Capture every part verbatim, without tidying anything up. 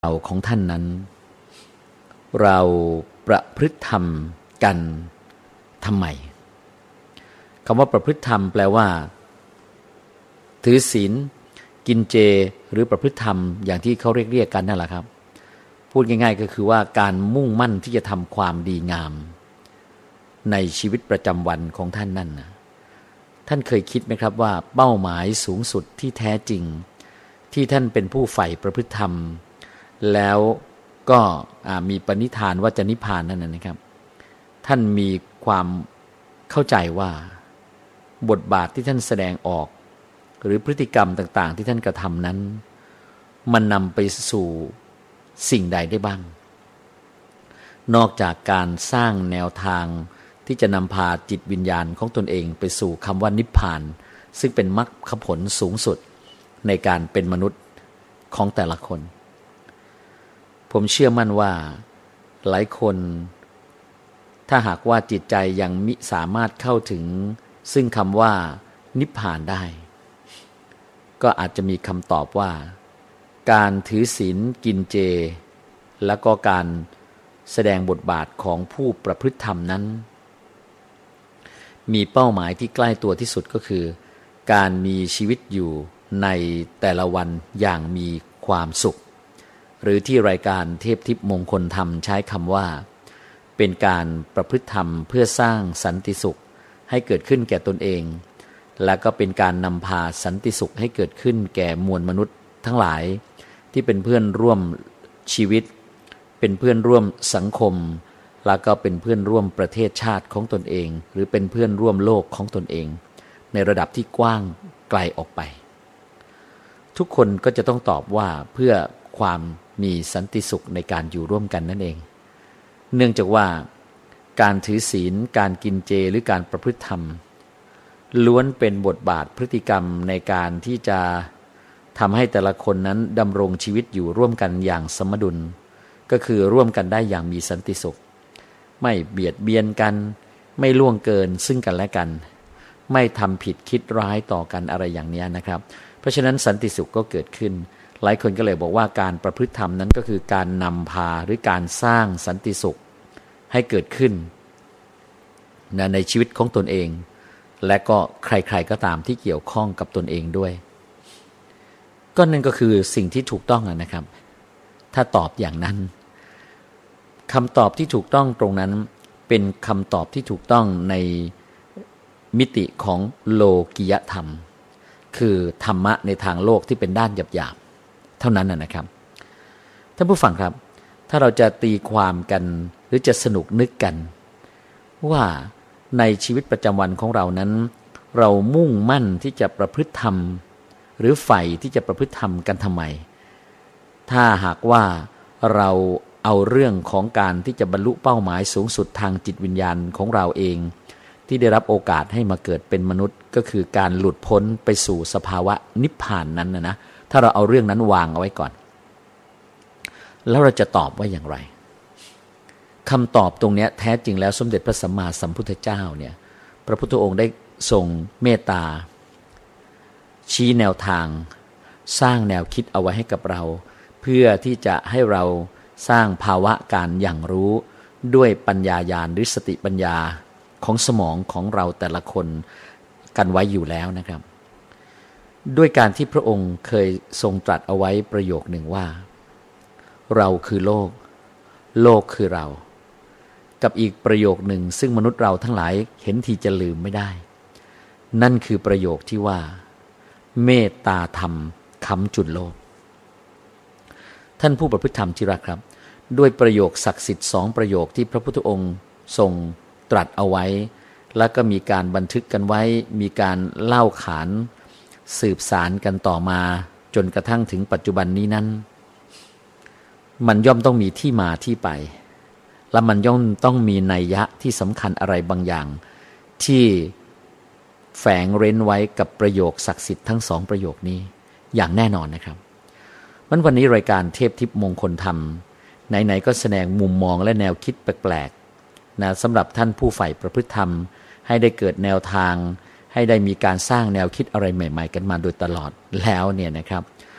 เราของท่านนั้นเราประพฤติธรรมกันทำไมคำว่าประพฤติธรรมแปลว่าถือศีลกินเจหรือประพฤติธรรมอย่างที่เขาเรียกเรียกกันนั่นแหละครับพูดง่ายๆก็คือว่าการมุ่งมั่นที่จะทำความดีงามในชีวิตประจำวันของท่านนั่นนะท่านเคยคิดไหมครับว่าเป้าหมายสูงสุดที่แท้จริงที่ท่านเป็นผู้ใฝ่ประพฤติธรรมแล้วก็มีปณิธานว่าจะนิพพานนั่นนะครับท่านมีความเข้าใจว่าบทบาทที่ท่านแสดงออกหรือพฤติกรรมต่างๆที่ท่านกระทำนั้นมันนำไปสู่สิ่งใดได้บ้างนอกจากการสร้างแนวทางที่จะนำพาจิตวิญญาณของตนเองไปสู่คำว่านิพพานซึ่งเป็นมรรคผลสูงสุดในการเป็นมนุษย์ของแต่ละคนผมเชื่อมั่นว่าหลายคนถ้าหากว่าจิตใจยังมิสามารถเข้าถึงซึ่งคำว่านิพพานได้ก็อาจจะมีคำตอบว่าการถือศีลกินเจแล้วก็การแสดงบทบาทของผู้ประพฤติธรรมนั้นมีเป้าหมายที่ใกล้ตัวที่สุดก็คือการมีชีวิตอยู่ในแต่ละวันอย่างมีความสุขหรือที่รายการเทพทิพย์มงคลธรรมใช้คำว่าเป็นการประพฤติธรรมเพื่อสร้างสันติสุขให้เกิดขึ้นแก่ตนเองและก็เป็นการนำพาสันติสุขให้เกิดขึ้นแก่มวลมนุษย์ทั้งหลายที่เป็นเพื่อนร่วมชีวิตเป็นเพื่อนร่วมสังคมแล้วก็เป็นเพื่อนร่วมประเทศชาติของตนเองหรือเป็นเพื่อนร่วมโลกของตนเองในระดับที่กว้างไกลออกไปทุกคนก็จะต้องตอบว่าเพื่อความมีสันติสุขในการอยู่ร่วมกันนั่นเองเนื่องจากว่าการถือศีลการกินเจหรือการประพฤติธรรมล้วนเป็นบทบาทพฤติกรรมในการที่จะทำให้แต่ละคนนั้นดำรงชีวิตอยู่ร่วมกันอย่างสมดุลก็คือร่วมกันได้อย่างมีสันติสุขไม่เบียดเบียนกันไม่ล่วงเกินซึ่งกันและกันไม่ทำผิดคิดร้ายต่อกันอะไรอย่างนี้นะครับเพราะฉะนั้นสันติสุขก็เกิดขึ้นหลายคนก็เลยบอกว่าการประพฤติธรรมนั้นก็คือการนำพาหรือการสร้างสันติสุขให้เกิดขึ้นนะในชีวิตของตนเองและก็ใครๆก็ตามที่เกี่ยวข้องกับตนเองด้วยก็นั่นก็คือสิ่งที่ถูกต้องนะครับถ้าตอบอย่างนั้นคำตอบที่ถูกต้องตรงนั้นเป็นคำตอบที่ถูกต้องในมิติของโลกิยธรรมคือธรรมะในทางโลกที่เป็นด้านหยาบๆเท่านั้นนะครับท่านผู้ฟังครับถ้าเราจะตีความกันหรือจะสนุกนึกกันว่าในชีวิตประจำวันของเรานั้นเรามุ่งมั่นที่จะประพฤติธรรมหรือใฝ่ที่จะประพฤติธรรมกันทำไมถ้าหากว่าเราเอาเรื่องของการที่จะบรรลุเป้าหมายสูงสุดทางจิตวิญญาณของเราเองที่ได้รับโอกาสให้มาเกิดเป็นมนุษย์ก็คือการหลุดพ้นไปสู่สภาวะนิพพานนั้นนะนะถ้าเราเอาเรื่องนั้นวางเอาไว้ก่อนแล้วเราจะตอบว่าอย่างไรคำตอบตรงนี้แท้จริงแล้วสมเด็จพระสัมมาสัมพุทธเจ้าเนี่ยพระพุทธองค์ได้ทรงเมตตาชี้แนวทางสร้างแนวคิดเอาไว้ให้กับเราเพื่อที่จะให้เราสร้างภาวะการอย่างรู้ด้วยปัญญาญาณหรือสติปัญญาของสมองของเราแต่ละคนกันไว้อยู่แล้วนะครับด้วยการที่พระองค์เคยทรงตรัสเอาไว้ประโยคหนึ่งว่าเราคือโลกโลกคือเรากับอีกประโยคหนึ่งซึ่งมนุษย์เราทั้งหลายเห็นทีจะลืมไม่ได้นั่นคือประโยคที่ว่าเมตตาธรรมค้ำจุนโลกท่านผู้ประพฤติธรรมที่รักครับด้วยประโยคศักดิ์สิทธิ์สองประโยคที่พระพุทธองค์ทรงตรัสเอาไว้แล้วก็มีการบันทึกกันไว้มีการเล่าขานสืบสารกันต่อมาจนกระทั่งถึงปัจจุบันนี้นั้นมันย่อมต้องมีที่มาที่ไปและมันย่อมต้องมีนัยยะที่สำคัญอะไรบางอย่างที่แฝงเร้นไว้กับประโยคศักดิ์สิทธิ์ทั้งสองประโยคนี้อย่างแน่นอนนะครับมันวันนี้รายการเทพทิพย์มงคลธรรมไหนๆก็แสดงมุมมองและแนวคิดแปลกๆนะสำหรับท่านผู้ใฝ่ประพฤติธรรมให้ได้เกิดแนวทางให้ได้มีการสร้างแนวคิดอะไรใหม่ๆกันมาโดยตลอดแล้วเนี่ยนะครับ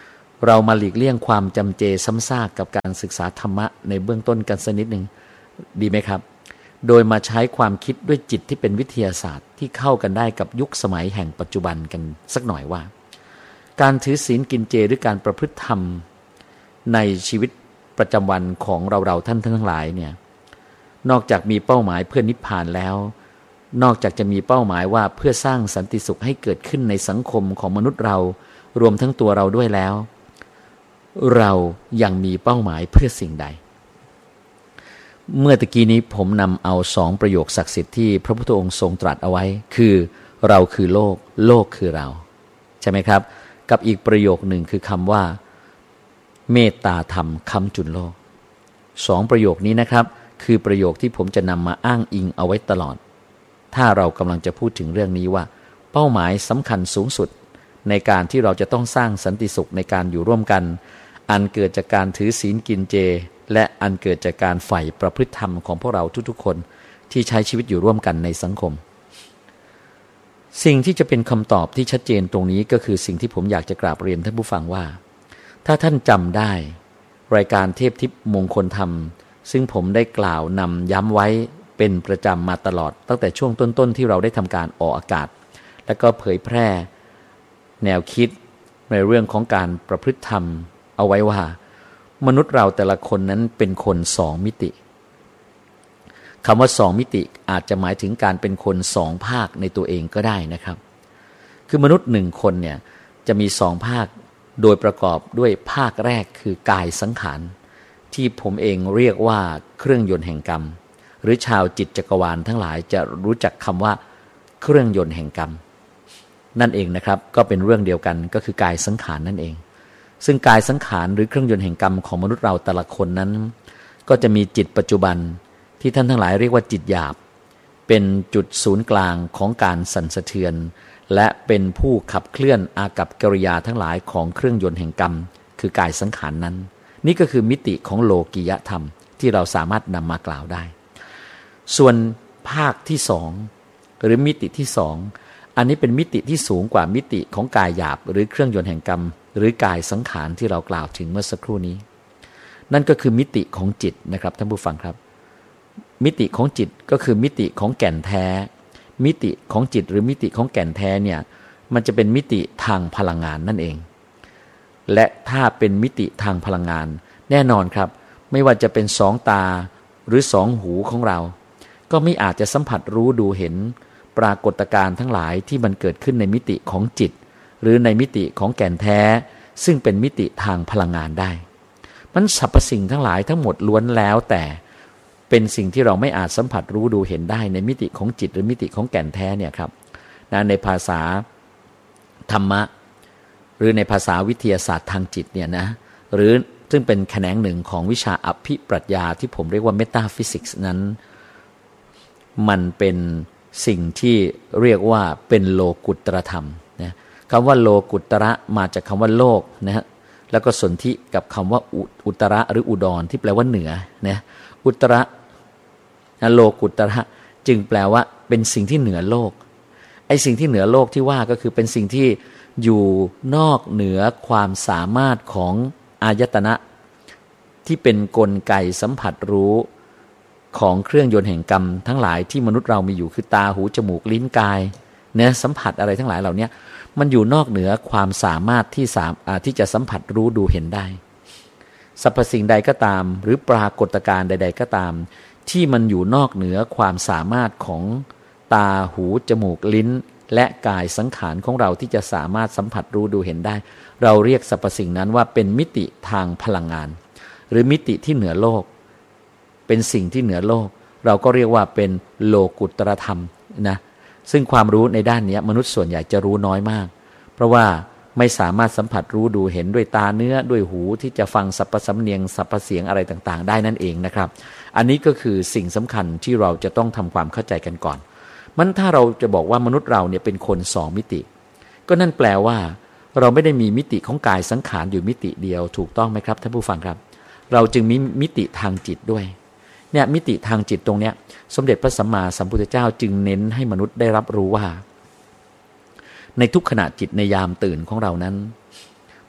เรามาหลีกเลี่ยงความจำเจซ้ำซากกับการศึกษาธรรมะในเบื้องต้นกันสักนิดหนึ่งดีไหมครับโดยมาใช้ความคิดด้วยจิตที่เป็นวิทยาศาสตร์ที่เข้ากันได้กับยุคสมัยแห่งปัจจุบันกันสักหน่อยว่าการถือศีลกินเจหรือการประพฤติธรรมในชีวิตประจำวันของเราเราท่านทั้งหลายเนี่ยนอกจากมีเป้าหมายเพื่อนิพพานแล้วนอกจากจะมีเป้าหมายว่าเพื่อสร้างสันติสุขให้เกิดขึ้นในสังคมของมนุษย์เรารวมทั้งตัวเราด้วยแล้วเรายังมีเป้าหมายเพื่อสิ่งใดเมื่อตะกี้นี้ผมนำเอาสองประโยคศักดิ์สิทธิ์ที่พระพุทธองค์ทรงตรัสเอาไว้คือเราคือโลกโลกคือเราใช่ไหมครับกับอีกประโยคหนึ่งคือคำว่าเมตตาธรรมค้ำจุนโลกสองประโยคนี้นะครับคือประโยคที่ผมจะนำมาอ้างอิงเอาไว้ตลอดถ้าเรากำลังจะพูดถึงเรื่องนี้ว่าเป้าหมายสำคัญสูงสุดในการที่เราจะต้องสร้างสันติสุขในการอยู่ร่วมกันอันเกิดจากการถือศีลกินเจและอันเกิดจากการใฝ่ประพฤติธรรมของพวกเราทุกๆคนที่ใช้ชีวิตอยู่ร่วมกันในสังคมสิ่งที่จะเป็นคำตอบที่ชัดเจนตรงนี้ก็คือสิ่งที่ผมอยากจะกราบเรียนท่านผู้ฟังว่าถ้าท่านจำได้รายการเทพทิพย์มงคลธรรมซึ่งผมได้กล่าวนำย้ำไว้เป็นประจำมาตลอดตั้งแต่ช่วงต้นๆที่เราได้ทำการออกอากาศและก็เผยแพร่แนวคิดในเรื่องของการประพฤติธรรมเอาไว้ว่ามนุษย์เราแต่ละคนนั้นเป็นคนสองมิติคำว่าสองมิติอาจจะหมายถึงการเป็นคนสองภาคในตัวเองก็ได้นะครับคือมนุษย์หนึ่งคนเนี่ยจะมีสองภาคโดยประกอบด้วยภาคแรกคือกายสังขารที่ผมเองเรียกว่าเครื่องยนต์แห่งกรรมหรือชาวจิตจักรวาลทั้งหลายจะรู้จักคำว่าเครื่องยนต์แห่งกรรมนั่นเองนะครับก็เป็นเรื่องเดียวกันก็คือกายสังขารนั่นเองซึ่งกายสังขารหรือเครื่องยนต์แห่งกรรมของมนุษย์เราแต่ละคนนั้นก็จะมีจิตปัจจุบันที่ท่านทั้งหลายเรียกว่าจิตหยาบเป็นจุดศูนย์กลางของการสั่นสะเทือนและเป็นผู้ขับเคลื่อนอากัปกิริยาทั้งหลายของเครื่องยนต์แห่งกรรมคือกายสังขารนั้นนี่ก็คือมิติของโลกียธรรมที่เราสามารถนำมากล่าวได้ส่วนภาคที่สองหรือมิติที่สองอันนี้เป็นมิติที่สูงกว่ามิติของกายหยาบหรือเครื่องยนต์แห่งกรรมหรือกายสังขารที่เรากล่าวถึงเมื่อสักครู่นี้นั่นก็คือมิติของจิตนะครับท่านผู้ฟังครับมิติของจิตก็คือมิติของแก่นแท้มิติของจิตหรือมิติของแก่นแท้เนี่ยมันจะเป็นมิติทางพลังงานนั่นเองและถ้าเป็นมิติทางพลังงานแน่นอนครับไม่ว่าจะเป็นสองตาหรือสองหูของเราก็ไม่อาจจะสัมผัสรู้ดูเห็นปรากฏการณ์ทั้งหลายที่มันเกิดขึ้นในมิติของจิตหรือในมิติของแก่นแท้ซึ่งเป็นมิติทางพลังงานได้มันสรรพสิ่งทั้งหลายทั้งหมดล้วนแล้วแต่เป็นสิ่งที่เราไม่อาจสัมผัสรู้ดูเห็นได้ในมิติของจิตหรือมิติของแก่นแท้เนี่ยครับนะในภาษาธรรมะหรือในภาษาวิทยาศาสตร์ทางจิตเนี่ยนะหรือซึ่งเป็นแขนงหนึ่งของวิชาอภิปรัชญาที่ผมเรียกว่าเมตาฟิสิกส์นั้นมันเป็นสิ่งที่เรียกว่าเป็นโลกุตรธรรมนะคำว่าโลกุตระมาจากคำว่าโลกนะฮะแล้วก็สนธิกับคำว่าอุตระหรืออุดรที่แปลว่าเหนือนะอุตระโลกุตระจึงแปลว่าเป็นสิ่งที่เหนือโลกไอ้สิ่งที่เหนือโลกที่ว่าก็คือเป็นสิ่งที่อยู่นอกเหนือความสามารถของอายตนะที่เป็นกลไกสัมผัสรู้ของเครื่องยนต์แห่งกรรมทั้งหลายที่มนุษย์เรามีอยู่คือตาหูจมูกลิ้นกายเนี่ยสัมผัสอะไรทั้งหลายเหล่านี้มันอยู่นอกเหนือความสามารถที่สามารถที่จะสัมผัสรู้ดูเห็นได้สรรพสิ่งใดก็ตามหรือปรากฏการณ์ใดๆก็ตามที่มันอยู่นอกเหนือความสามารถของตาหูจมูกลิ้นและกายสังขารของเราที่จะสามารถสัมผัสรู้ดูเห็นได้เราเรียกสรรพสิ่งนั้นว่าเป็นมิติทางพลังงานหรือมิติที่เหนือโลกเป็นสิ่งที่เหนือโลกเราก็เรียกว่าเป็นโลกุตรธรรมนะซึ่งความรู้ในด้านนี้มนุษย์ส่วนใหญ่จะรู้น้อยมากเพราะว่าไม่สามารถสัมผัสรู้ดูเห็นด้วยตาเนื้อด้วยหูที่จะฟังสรรพสำเนียงสรรพเสียงอะไรต่างๆได้นั่นเองนะครับอันนี้ก็คือสิ่งสำคัญที่เราจะต้องทำความเข้าใจกันก่อนมันถ้าเราจะบอกว่ามนุษย์เราเนี่ยเป็นคนสองมิติก็นั่นแปลว่าเราไม่ได้มีมิติของกายสังขารอยู่มิติเดียวถูกต้องไหมครับท่านผู้ฟังครับเราจึงมีมิติทางจิตด้วยเนี่ยมิติทางจิตตรงเนี้ยสมเด็จพระสัมมาสัมพุทธเจ้าจึงเน้นให้มนุษย์ได้รับรู้ว่าในทุกขณะจิตในยามตื่นของเรานั้น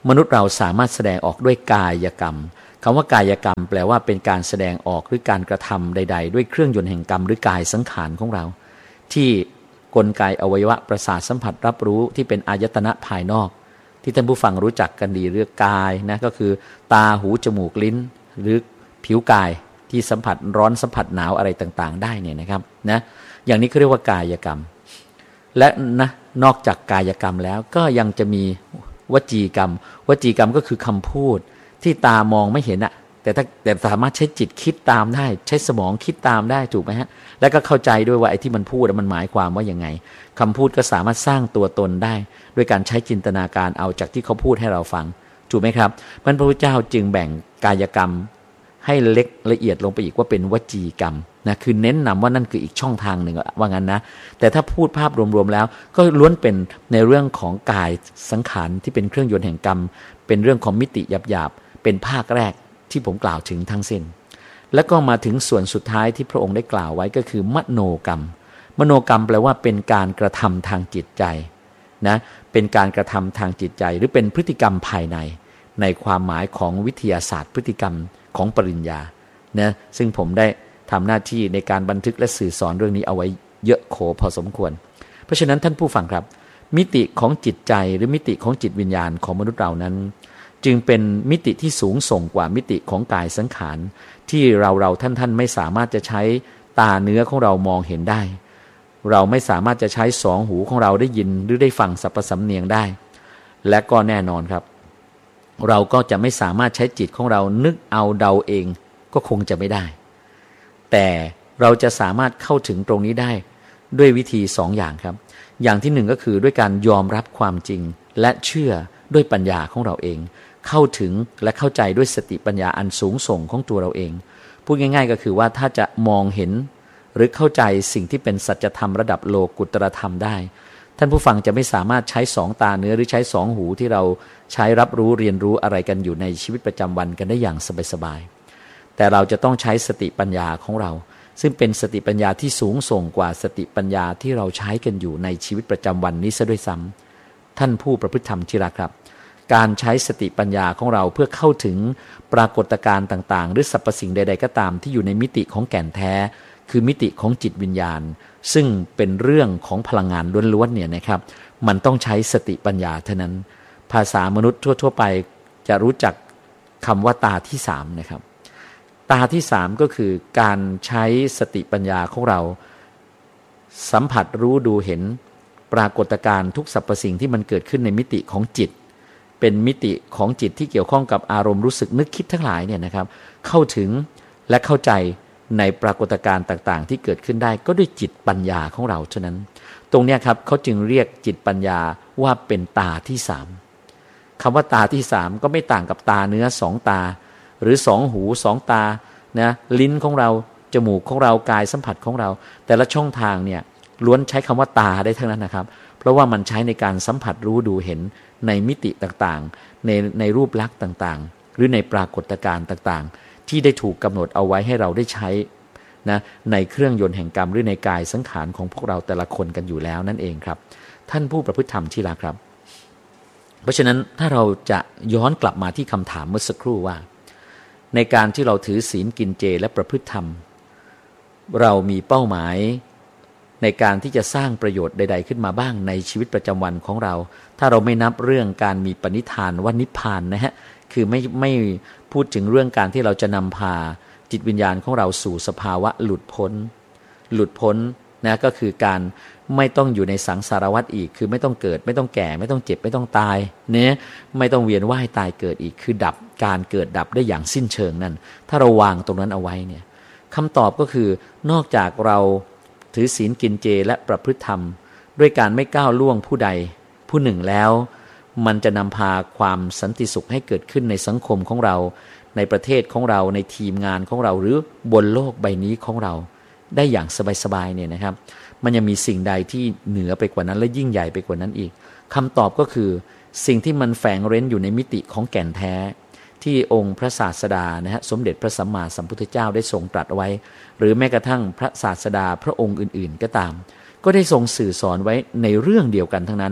มนุษย์เราสามารถแสดงออกด้วยกายกรรมคำว่ากายกรรมแปลว่าเป็นการแสดงออกหรือการกระทำใดๆด้วยเครื่องยนต์แห่งกรรมหรือกายสังขารของเราที่กลไกอวัยวะประสาทสัมผัสรับรู้ที่เป็นอายตนะภายนอกที่ท่านผู้ฟังรู้จักกันดีเรื่องกายนะก็คือตาหูจมูกลิ้นหรือผิวกายที่สัมผัสร้อนสัมผัสหนาวอะไรต่างๆได้เนี่ยนะครับนะอย่างนี้เขาเรียกว่ากายกรรมและนะนอกจากกายกรรมแล้วก็ยังจะมีวจีกรรมวจีกรรมก็คือคำพูดที่ตามองไม่เห็นอะแต่ถ้าแต่สามารถใช้จิตคิดตามได้ใช้สมองคิดตามได้ถูกไหมฮะแล้วก็เข้าใจด้วยว่าไอ้ที่มันพูดมันหมายความว่ายังไงคำพูดก็สามารถสร้างตัวตนได้ด้วยการใช้จินตนาการเอาจากที่เขาพูดให้เราฟังถูกไหมครับพระพุทธเจ้าจึงแบ่งกายกรรมให้เล็กละเอียดลงไปอีกว่าเป็นวจีกรรมนะคือเน้นนำว่านั่นคืออีกช่องทางหนึ่งว่างั้นนะแต่ถ้าพูดภาพรวมๆแล้วก็ล้วนเป็นในเรื่องของกายสังขารที่เป็นเครื่องยนต์แห่งกรรมเป็นเรื่องของมิติหยาบๆเป็นภาคแรกที่ผมกล่าวถึงทั้งสิ้นแล้วก็มาถึงส่วนสุดท้ายที่พระองค์ได้กล่าวไว้ก็คือมโนกรรมมโนกรรมแปลว่าเป็นการกระทำทางจิตใจนะเป็นการกระทำทางจิตใจหรือเป็นพฤติกรรมภายในในความหมายของวิทยาศาสตร์พฤติกรรมของปริญญานะซึ่งผมได้ทำหน้าที่ในการบันทึกและสื่อสอนเรื่องนี้เอาไว้เยอะโขพอสมควรเพราะฉะนั้นท่านผู้ฟังครับมิติของจิตใจหรือมิติของจิตวิญญาณของมนุษย์เรานั้นจึงเป็นมิติที่สูงส่งกว่ามิติของกายสังขารที่เราเราท่านท่านไม่สามารถจะใช้ตาเนื้อของเรามองเห็นได้เราไม่สามารถจะใช้สองหูของเราได้ยินหรือได้ฟังสรรพสำเนียงได้และก็แน่นอนครับเราก็จะไม่สามารถใช้จิตของเรานึกเอาเดาเองก็คงจะไม่ได้แต่เราจะสามารถเข้าถึงตรงนี้ได้ด้วยวิธีสองอย่างครับอย่างที่หนึ่งก็คือด้วยการยอมรับความจริงและเชื่อด้วยปัญญาของเราเองเข้าถึงและเข้าใจด้วยสติปัญญาอันสูงส่งของตัวเราเองพูดง่ายๆก็คือว่าถ้าจะมองเห็นหรือเข้าใจสิ่งที่เป็นสัจธรรมระดับโลกุตรธรรมได้ท่านผู้ฟังจะไม่สามารถใช้สองตาเนื้อหรือใช้สองหูที่เราใช้รับรู้เรียนรู้อะไรกันอยู่ในชีวิตประจำวันกันได้อย่างสบายๆแต่เราจะต้องใช้สติปัญญาของเราซึ่งเป็นสติปัญญาที่สูงส่งกว่าสติปัญญาที่เราใช้กันอยู่ในชีวิตประจำวันนี้ซะด้วยซ้ำท่านผู้ประพฤติธรรมที่รักครับการใช้สติปัญญาของเราเพื่อเข้าถึงปรากฏการณ์ต่างๆหรือสรรพสิ่งใดๆก็ตามที่อยู่ในมิติของแก่นแท้คือมิติของจิตวิญญาณซึ่งเป็นเรื่องของพลังงานล้วนๆเนี่ยนะครับมันต้องใช้สติปัญญาเท่านั้นภาษามนุษย์ทั่วๆไปจะรู้จักคำว่าตาที่สามนะครับตาที่สามก็คือการใช้สติปัญญาของเราสัมผัสรู้ดูเห็นปรากฏการณ์ทุกสรรพสิ่งที่มันเกิดขึ้นในมิติของจิตเป็นมิติของจิตที่เกี่ยวข้องกับอารมณ์รู้สึกนึกคิดทั้งหลายเนี่ยนะครับเข้าถึงและเข้าใจในปรากฏการณ์ต่างๆที่เกิดขึ้นได้ก็ด้วยจิตปัญญาของเราเท่านั้นตรงนี้ครับเขาจึงเรียกจิตปัญญาว่าเป็นตาที่สามคำว่าตาที่สามก็ไม่ต่างกับตาเนื้อสองตาหรือสองหูสองตานะลิ้นของเราจมูกของเรากายสัมผัสของเราแต่ละช่องทางเนี่ยล้วนใช้คำว่าตาได้ทั้งนั้นนะครับเพราะว่ามันใช้ในการสัมผัสรู้ดูเห็นในมิติต่างๆในในรูปลักษณ์ต่างๆหรือในปรากฏการณ์ต่างๆที่ได้ถูกกำหนดเอาไว้ให้เราได้ใช้นะในเครื่องยนต์แห่งกรรมหรือในกายสังขารของพวกเราแต่ละคนกันอยู่แล้วนั่นเองครับท่านผู้ประพฤติธรรมที่รักครับเพราะฉะนั้นถ้าเราจะย้อนกลับมาที่คำถามเมื่อสักครู่ว่าในการที่เราถือศีลกินเจและประพฤติธรรมเรามีเป้าหมายในการที่จะสร้างประโยชน์ใดๆขึ้นมาบ้างในชีวิตประจำวันของเราถ้าเราไม่นับเรื่องการมีปณิธานว่านิพพานนะฮะคือไม่ไม่พูดถึงเรื่องการที่เราจะนำพาจิตวิญญาณของเราสู่สภาวะหลุดพ้นหลุดพ้นนะก็คือการไม่ต้องอยู่ในสังสารวัฏอีกคือไม่ต้องเกิดไม่ต้องแก่ไม่ต้องเจ็บไม่ต้องตายเนี่ยไม่ต้องเวียนว่ายตายเกิดอีกคือดับการเกิดดับได้อย่างสิ้นเชิงนั่นถ้าเราวางตรงนั้นเอาไว้เนี่ยคำตอบก็คือนอกจากเราถือศีลกินเจและประพฤติธรรมด้วยการไม่ก้าวล่วงผู้ใดผู้หนึ่งแล้วมันจะนำพาความสันติสุขให้เกิดขึ้นในสังคมของเราในประเทศของเราในทีมงานของเราหรือบนโลกใบนี้ของเราได้อย่างสบายๆเนี่ยนะครับมันยังมีสิ่งใดที่เหนือไปกว่านั้นและยิ่งใหญ่ไปกว่านั้นอีกคำตอบก็คือสิ่งที่มันแฝงเร้นอยู่ในมิติของแก่นแท้ที่องค์พระศาสดานะฮะสมเด็จพระสัมมาสัมพุทธเจ้าได้ทรงตรัสไว้หรือแม้กระทั่งพระศาสดาพระองค์อื่นๆก็ตามก็ได้ทรงสื่อสอนไว้ในเรื่องเดียวกันทั้งนั้น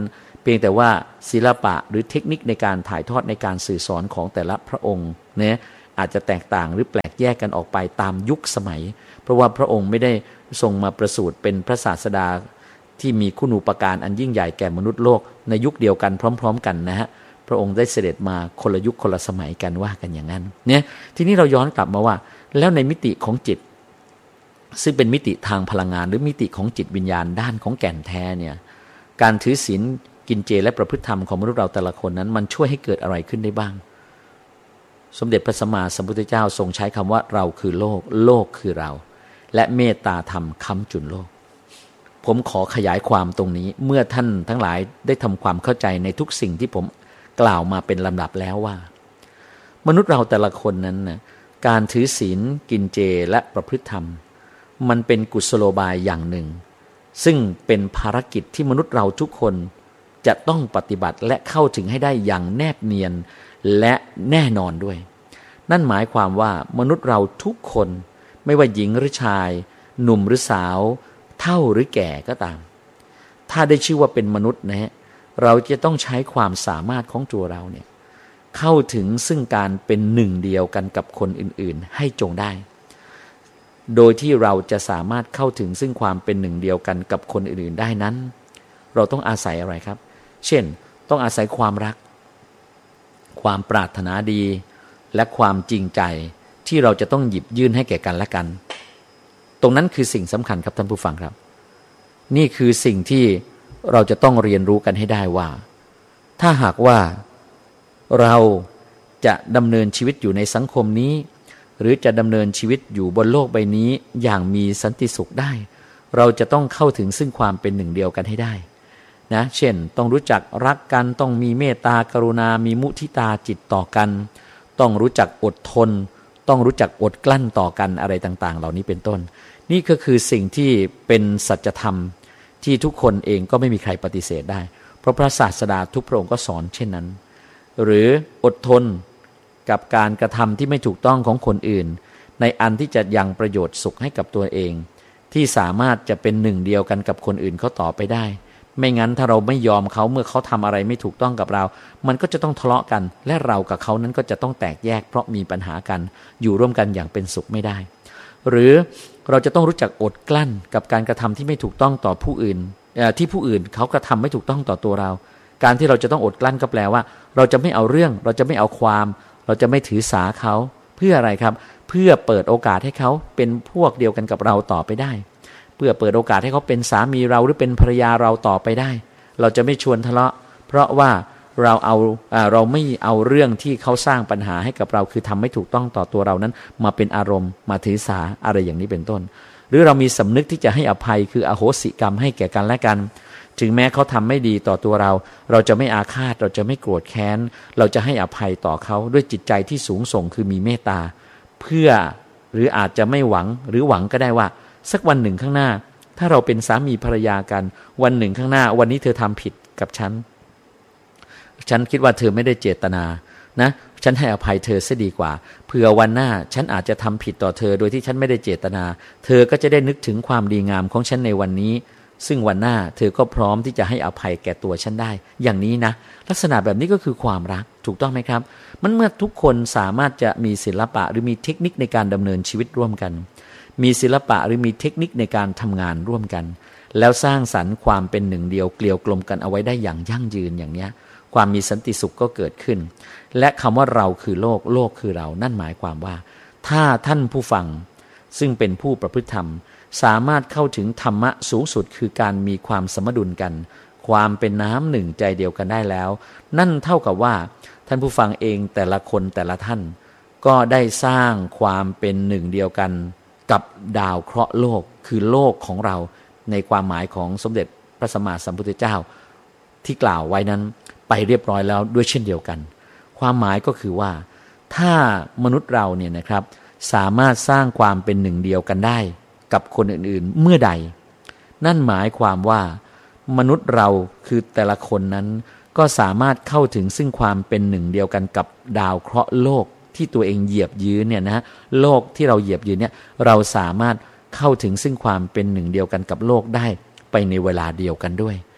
เพียงแต่ว่าศิลปะหรือเทคนิคในการถ่ายทอดในการสื่อสอนของแต่ละพระองค์เนี่ยอาจจะแตกต่างหรือแปลกแยกกันออกไปตามยุคสมัยเพราะว่าพระองค์ไม่ได้ทรงมาประสูติเป็นพระศาสดาที่มีคุณูปการอันยิ่งใหญ่แก่มนุษย์โลกในยุคเดียวกันพร้อมๆกันนะฮะพระองค์ได้เสด็จมาคนละยุคคนละสมัยกันว่ากันอย่างนั้นเนี่ยทีนี้เราย้อนกลับมาว่าแล้วในมิติของจิตซึ่งเป็นมิติทางพลังงานหรือมิติของจิตวิญญาณด้านของแก่นแท้เนี่ยการถือศีลกินเจและประพฤติธรรมของมนุษย์เราแต่ละคนนั้นมันช่วยให้เกิดอะไรขึ้นได้บ้างสมเด็จพระสัมมาสัมพุทธเจ้าทรงใช้คำว่าเราคือโลกโลกคือเราและเมตตาธรรมค้ำจุนโลกผมขอขยายความตรงนี้เมื่อท่านทั้งหลายได้ทำความเข้าใจในทุกสิ่งที่ผมกล่าวมาเป็นลำดับแล้วว่ามนุษย์เราแต่ละคนนั้นนะการถือศีลกินเจและประพฤติธรรมมันเป็นกุศโลบายอย่างหนึ่งซึ่งเป็นภารกิจที่มนุษย์เราทุกคนจะต้องปฏิบัติและเข้าถึงให้ได้อย่างแนบเนียนและแน่นอนด้วยนั่นหมายความว่ามนุษย์เราทุกคนไม่ว่าหญิงหรือชายหนุ่มหรือสาวเฒ่าหรือแก่ก็ตามถ้าได้ชื่อว่าเป็นมนุษย์นะฮะเราจะต้องใช้ความสามารถของตัวเราเนี่ยเข้าถึงซึ่งการเป็นหนึ่งเดียวกันกับคนอื่นๆให้จงได้โดยที่เราจะสามารถเข้าถึงซึ่งความเป็นหนึ่งเดียวกันกับคนอื่นๆได้นั้นเราต้องอาศัยอะไรครับเช่นต้องอาศัยความรักความปรารถนาดีและความจริงใจที่เราจะต้องหยิบยื่นให้แก่กันและกันตรงนั้นคือสิ่งสำคัญครับท่านผู้ฟังครับนี่คือสิ่งที่เราจะต้องเรียนรู้กันให้ได้ว่าถ้าหากว่าเราจะดำเนินชีวิตอยู่ในสังคมนี้หรือจะดำเนินชีวิตอยู่บนโลกใบนี้อย่างมีสันติสุขได้เราจะต้องเข้าถึงซึ่งความเป็นหนึ่งเดียวกันให้ได้นะเช่นต้องรู้จักรักกันต้องมีเมตตากรุณามีมุทิตาจิตต่อกันต้องรู้จักอดทนต้องรู้จักอดกลั้นต่อกันอะไรต่างๆเหล่านี้เป็นต้นนี่ก็คือสิ่งที่เป็นสัจธรรมที่ทุกคนเองก็ไม่มีใครปฏิเสธได้เพราะพระศาสดาทุกพระองค์ก็สอนเช่นนั้นหรืออดทนกับการกระทำที่ไม่ถูกต้องของคนอื่นในอันที่จะยังประโยชน์สุขให้กับตัวเองที่สามารถจะเป็นหนึ่งเดียวกันกับคนอื่นเขาต่อไปได้ไม่งั้นถ้าเราไม่ยอมเขาเมื่อเขาทำอะไรไม่ถูกต้องกับเรามันก็จะต้องทะเลาะกันและเรากับเขานั้นก็จะต้องแตกแยกเพราะมีปัญหากันอยู่ร่วมกันอย่างเป็นสุขไม่ได้หรือเราจะต้องรู้จักอดกลั้นกับการกระทำที่ไม่ถูกต้องต่อผู้อื่นที่ผู้อื่นเขากระทำไม่ถูกต้องต่อตัวเราการที่เราจะต้องอดกลั้นก็แปลว่าเราจะไม่เอาเรื่องเราจะไม่เอาความเราจะไม่ถือสาเขาเพื่ออะไรครับเพื่อเปิดโอกาสให้เขาเป็นพวกเดียวกันกับเราต่อไปได้เพื่อเปิดโอกาสให้เขาเป็นสามีเราหรือเป็นภรรยาเราต่อไปได้เราจะไม่ชวนทะเลาะเพราะว่าเราเอาเราไม่เอาเรื่องที่เขาสร้างปัญหาให้กับเราคือทำไม่ถูกต้องต่อตัวเรานั้นมาเป็นอารมณ์มาถือสาอะไรอย่างนี้เป็นต้นหรือเรามีสำนึกที่จะให้อภัยคืออโหสิกรรมให้แก่กันและกันถึงแม้เขาทำไม่ดีต่อตัวเราเราจะไม่อาฆาตเราจะไม่โกรธแค้นเราจะให้อภัยต่อเขาด้วยจิตใจที่สูงส่งคือมีเมตตาเพื่อหรืออาจจะไม่หวังหรือหวังก็ได้ว่าสักวันหนึ่งข้างหน้าถ้าเราเป็นสามีภรรยากันวันหนึ่งข้างหน้าวันนี้เธอทำผิดกับฉันฉันคิดว่าเธอไม่ได้เจตนานะฉันให้อภัยเธอซะดีกว่าเผื่อวันหน้าฉันอาจจะทำผิดต่อเธอโดยที่ฉันไม่ได้เจตนาเธอก็จะได้นึกถึงความดีงามของฉันในวันนี้ซึ่งวันหน้าเธอก็พร้อมที่จะให้อภัยแก่ตัวฉันได้อย่างนี้นะลักษณะแบบนี้ก็คือความรักถูกต้องไหมครับมันเมื่อทุกคนสามารถจะมีศิลปะหรือมีเทคนิคในการดำเนินชีวิตร่วมกันมีศิลปะหรือมีเทคนิคในการทำงานร่วมกันแล้วสร้างสรรค์ความเป็นหนึ่งเดียวเกลียวกลมกันเอาไว้ได้อย่างยั่งยืนอย่างนี้ความมีสันติสุขก็เกิดขึ้นและคำว่าเราคือโลกโลกคือเรานั่นหมายความว่าถ้าท่านผู้ฟังซึ่งเป็นผู้ประพฤติธรรมสามารถเข้าถึงธรรมะสูงสุดคือการมีความสมดุลกันความเป็นน้ำหนึ่งใจเดียวกันได้แล้วนั่นเท่ากับว่าท่านผู้ฟังเองแต่ละคนแต่ละท่านก็ได้สร้างความเป็นหนึ่งเดียวกันกับดาวเคราะห์โลกคือโลกของเราในความหมายของสมเด็จพระสัมมาสัมพุทธเจ้าที่กล่าวไว้นั้นไปเรียบร้อยแล้วด้วยเช่นเดียวกันความหมายก็คือว่าถ้ามนุษย์เราเนี่ยนะครับสามารถสร้างความเป็นหนึ่งเดียวกันได้กับคนอื่นๆเมื่อใดนั่นหมายความว่ามนุษย์เราคือแต่ละคนนั้นก็สามารถเข้าถึงซึ่งความเป็นหนึ่งเดียวกันกับดาวเคราะห์โลกที่ตัวเองเหยียบยืนเนี่ยนะโลกที่เราเหยียบยืนเนี่ยเราสามารถเข้าถึงซึ่งความเป็นหนึ่งเดียวกันกับโลกได้ไปในเวลาเดียวกันด้วย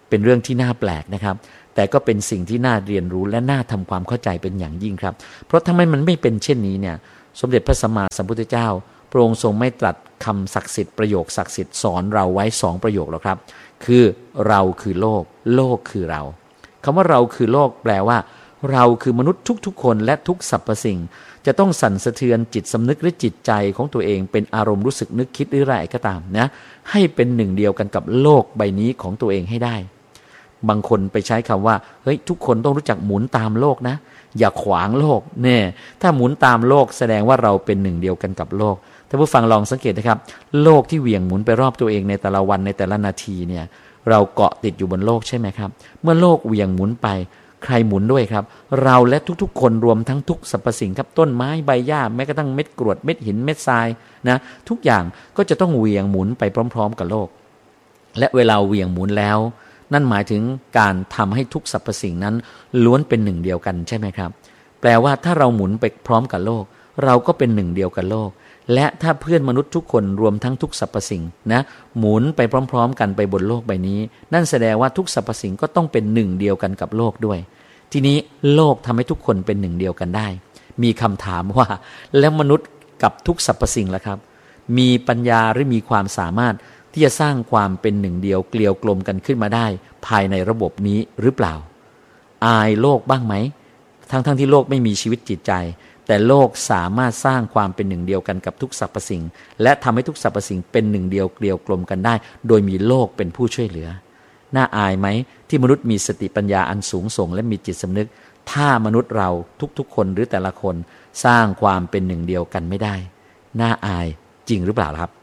เป็นเรื่องที่น่าแปลกนะครับแต่ก็เป็นสิ่งที่น่าเรียนรู้และน่าทำความเข้าใจเป็นอย่างยิ่งครับเพราะทำไมมันไม่เป็นเช่นนี้เนี่ยสมเด็จพระสัมมาสัมพุทธเจ้าพระองค์ทรงไม่ตรัสคำศักดิ์สิทธิ์ประโยคศักดิ์สิทธิ์สอนเราไว้สองประโยคหรอกครับคือเราคือโลกโลกคือเราคำว่าเราคือโลกแปลว่าเราคือมนุษย์ทุกๆคนและทุกสรรพสิ่งจะต้องสั่นสะเทือนจิตสำนึกหรือจิตใจของตัวเองเป็นอารมณ์รู้สึกนึกคิดหรืออะไรก็ตามนะให้เป็นหนึ่งเดียวกันกับโลกใบนี้ของตัวเองให้ได้บางคนไปใช้คำว่าเฮ้ยทุกคนต้องรู้จักหมุนตามโลกนะอย่าขวางโลกแน่ถ้าหมุนตามโลกแสดงว่าเราเป็นหนึ่งเดียวกันกับโลกท่านผู้ฟังลองสังเกตนะครับโลกที่เหวี่ยงหมุนไปรอบตัวเองในแต่ละวันในแต่ละนาทีเนี่ยเราเกาะติดอยู่บนโลกใช่ไหมครับเมื่อโลกเหวี่ยงหมุนไปใครหมุนด้วยครับเราและทุกๆคนรวมทั้งทุกสรรพสิ่งครับต้นไม้ใบหญ้าแม้กระทั่งเม็ดกรวดเม็ดหินเม็ดทรายนะทุกอย่างก็จะต้องเหวี่ยงหมุนไปพร้อมๆกับโลกและเวลาเหวี่ยงหมุนแล้วนั่นหมายถึงการทำให้ทุกสรรพสิ่งนั้นล้วนเป็นหนึ่งเดียวกันใช่ไหมครับแปลว่าถ้าเราหมุนไปพร้อมกับโลกเราก็เป็นหนึ่งเดียวกับโลกและถ้าเพื่อนมนุษย์ทุกคนรวมทั้งทุกสรรพสิ่งนะหมุนไปพร้อมๆกันไปบนโลกใบนี้นั่นแสดงว่าทุกสรรพสิ่งก็ต้องเป็นหนึ่งเดียวกันกับโลกด้วยทีนี้โลกทำให้ทุกคนเป็นหนึ่งเดียวกันได้มีคำถามว่าแล้วมนุษย์กับทุกสรรพสิ่งล่ะครับมีปัญญาหรือมีความสามารถที่จะสร้างความเป็นหนึ่งเดียวเกลียวกลมกันขึ้นมาได้ภายในระบบนี้หรือเปล่าอายโลกบ้างไหมทั้งๆ ท, ที่โลกไม่มีชีวิตจิตใจแต่โลกสามารถสร้างความเป็นหนึ่งเดียวกันกับทุกสรรพสิ่งและทำให้ทุกสรรพสิ่งเป็นหนึ่งเดียวเกลียวกลมกันได้โดยมีโลกเป็นผู้ช่วยเหลือน่าอายไหมที่มนุษย์มีสติปัญญาอันสูงส่งและมีจิตสำนึกถ้ามนุษย์เราทุกๆคนหรือแต่ละคนสร้างความเป็นหนึ่งเดียวกันไม่ได้น่าอายจริงหรือเปล่าครับ